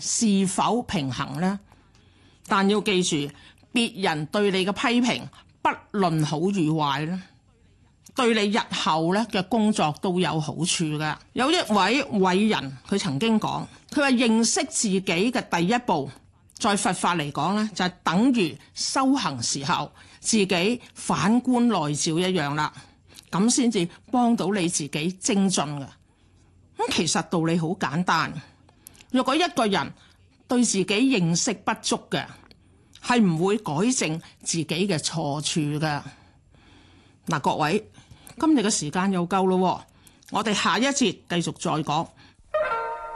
是否平衡呢？但要記住，別人對你嘅批評，不論好與壞咧，對你日後咧嘅工作都有好處㗎。有一位偉人，佢曾經講，佢話認識自己嘅第一步，在佛法嚟講咧，就係等於修行時候自己反觀內照一樣啦，咁先至幫到你自己精進㗎。咁其實道理好簡單，若果一個人對自己認識不足嘅，係唔會改正自己嘅錯處㗎。嗱，各位，今日嘅時間又夠咯，我哋下一節繼續再講。